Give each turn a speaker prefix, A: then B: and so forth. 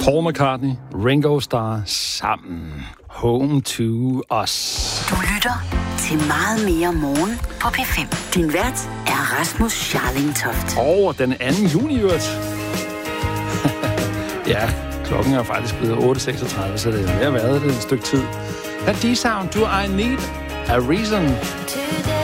A: Paul McCartney, Ringo Starr sammen. Home to Us.
B: Du lytter til Meget mere morgen på P5. Din vært er Rasmus Scharling-Toft.
A: Og den 2. juni, ja, klokken er faktisk blevet 8.36, så det er ved at være det et stykke tid. That D-Sound, Do I Need a Reason?
C: Today